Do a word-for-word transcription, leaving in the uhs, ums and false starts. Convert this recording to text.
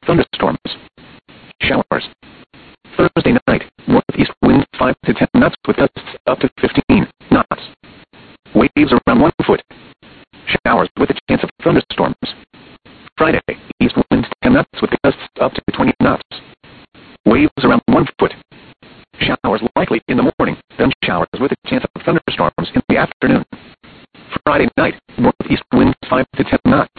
thunderstorms. Showers. Thursday night, northeast winds five to ten knots with gusts up to fifteen knots. Waves around one foot. Showers with a chance of thunderstorms. Friday, east winds ten knots with gusts up to twenty knots. Waves around one foot. Showers likely in the morning, then showers with a chance of thunderstorms in the afternoon. Friday night, northeast winds five to ten knots.